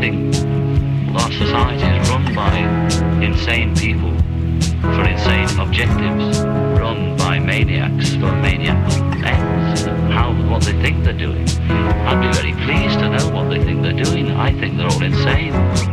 think our society is run by insane people for insane objectives, run by maniacs for maniacal ends. What they think they're doing. I'd be very pleased to know what they think they're doing. I think they're all insane.